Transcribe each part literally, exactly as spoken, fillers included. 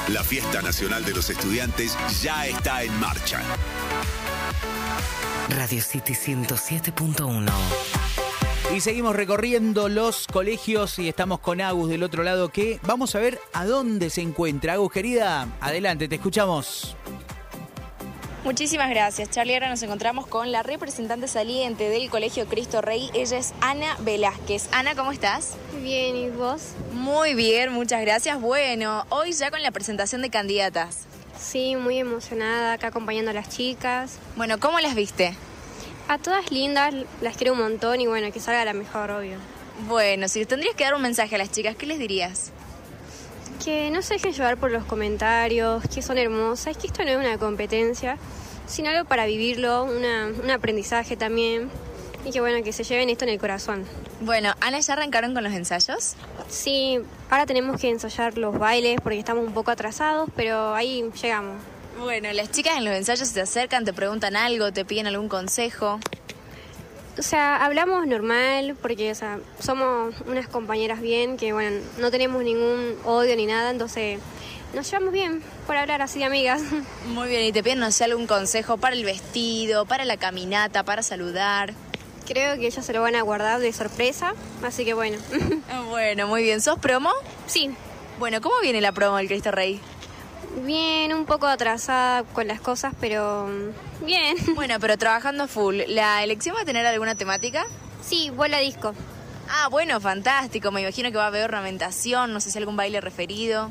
La Fiesta Nacional de los Estudiantes ya está en marcha. Radio City ciento siete punto uno. Y seguimos recorriendo los colegios y estamos con Agus del otro lado, que vamos a ver a dónde se encuentra. Agus, querida, adelante, te escuchamos. Muchísimas gracias, Charlie. Ahora nos encontramos con la representante saliente del Colegio Cristo Rey. Ella es Ana Velázquez. Ana, ¿cómo estás? Bien, ¿y vos? Muy bien, muchas gracias. Bueno, hoy ya con la presentación de candidatas. Sí, muy emocionada, acá acompañando a las chicas. Bueno, ¿cómo las viste? A todas lindas, las quiero un montón y bueno, que salga la mejor, obvio. Bueno, si tendrías que dar un mensaje a las chicas, ¿qué les dirías? Que no se dejen llevar por los comentarios, que son hermosas, que esto no es una competencia, sino algo para vivirlo, una, un aprendizaje también, y que bueno, que se lleven esto en el corazón. Bueno, Ana, ¿ya arrancaron con los ensayos? Sí, ahora tenemos que ensayar los bailes porque estamos un poco atrasados, pero ahí llegamos. Bueno, las chicas en los ensayos se acercan, te preguntan algo, te piden algún consejo. O sea, hablamos normal porque o sea, somos unas compañeras bien, que bueno, no tenemos ningún odio ni nada, entonces nos llevamos bien por hablar así de amigas. Muy bien, y te piden, no sé, algún consejo para el vestido, para la caminata, para saludar. Creo que ellas se lo van a guardar de sorpresa, así que bueno. Bueno, muy bien. ¿Sos promo? Sí. Bueno, ¿cómo viene la promo del Cristo Rey? Bien, un poco atrasada con las cosas, pero bien. Bueno, pero trabajando full. ¿La elección va a tener alguna temática? Sí, bola disco. Ah, bueno, fantástico. Me imagino que va a haber ornamentación, no sé si algún baile referido.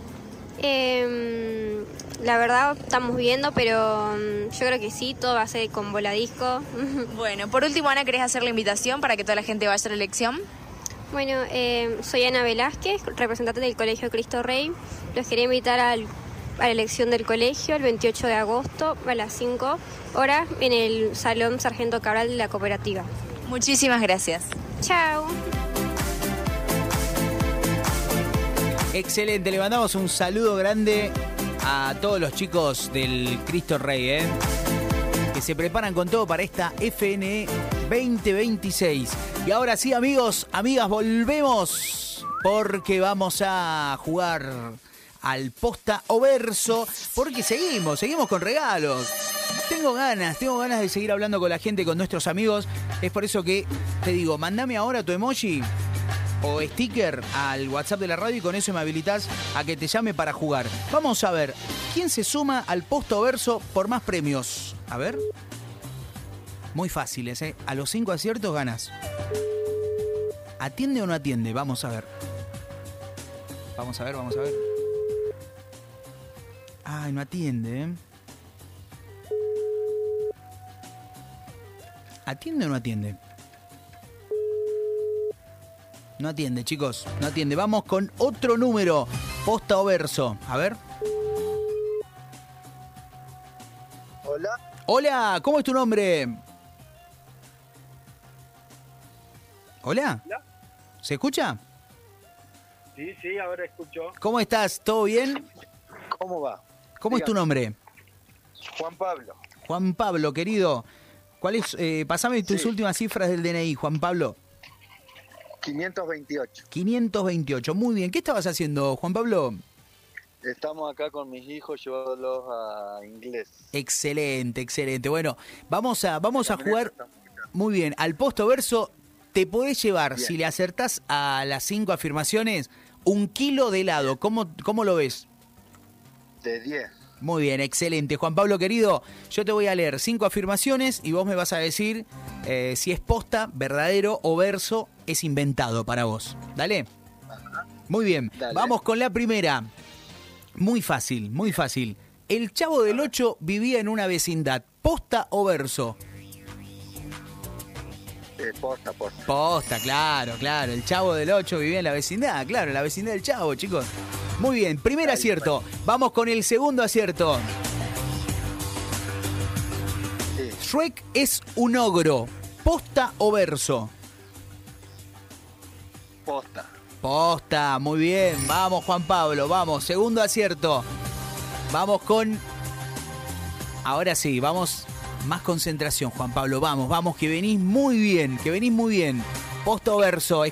Eh, la verdad estamos viendo, pero yo creo que sí, todo va a ser con bola disco. Bueno, por último, Ana, ¿querés hacer la invitación para que toda la gente vaya a la elección? Bueno, eh, soy Ana Velázquez, representante del Colegio Cristo Rey. Los quería invitar al a la elección del colegio el veintiocho de agosto a las cinco horas en el Salón Sargento Cabral de la Cooperativa. Muchísimas gracias. Chao. Excelente, le mandamos un saludo grande a todos los chicos del Cristo Rey, ¿eh? que se preparan con todo para esta F N E veinte veintiséis. Y ahora sí, amigos, amigas, volvemos porque vamos a jugar al posta o verso, porque seguimos, seguimos con regalos. Tengo ganas, tengo ganas de seguir hablando con la gente, con nuestros amigos. Es por eso que te digo, mandame ahora tu emoji o sticker al WhatsApp de la radio y con eso me habilitas a que te llame para jugar. Vamos a ver, ¿quién se suma al posta o verso por más premios? A ver. Muy fáciles, ¿eh? A los cinco aciertos ganas. ¿Atiende o no atiende? Vamos a ver. Vamos a ver, vamos a ver. Ay, no atiende, ¿eh? ¿Atiende o no atiende? No atiende, chicos. No atiende. Vamos con otro número. Posta o verso. A ver. Hola. Hola, ¿cómo es tu nombre? Hola. Hola. ¿Se escucha? Sí, sí, ahora escucho. ¿Cómo estás? ¿Todo bien? ¿Cómo va? ¿Cómo Dígame. es tu nombre? Juan Pablo. Juan Pablo, querido. ¿Cuál es? Eh, pasame tus Sí. últimas cifras del D N I, Juan Pablo. quinientos veintiocho. quinientos veintiocho. Muy bien. ¿Qué estabas haciendo, Juan Pablo? Estamos acá con mis hijos llevándolos a inglés. Excelente, excelente. Bueno, vamos a, vamos a La jugar está muy bien. muy bien. Al posto verso te podés llevar, Bien. si le acertás a las cinco afirmaciones, un kilo de helado. ¿Cómo, cómo lo ves? De diez. Muy bien, excelente. Juan Pablo, querido, yo te voy a leer cinco afirmaciones y vos me vas a decir eh, si es posta, verdadero o verso es inventado para vos. Dale. Muy bien. Dale. Vamos con la primera. Muy fácil, muy fácil. El Chavo del Ocho vivía en una vecindad. ¿Posta o verso? Eh, posta, posta. Posta, claro, claro. El Chavo del Ocho vivía en la vecindad, claro, en la vecindad del Chavo, chicos. Muy bien, primer Ahí, acierto. Vamos con el segundo acierto. Sí. Shrek es un ogro. ¿Posta o verso? Posta. Posta, muy bien. Vamos, Juan Pablo, vamos. Segundo acierto. Vamos con... Ahora sí, vamos... Más concentración, Juan Pablo. Vamos, vamos, que venís muy bien, que venís muy bien. Posta o verso.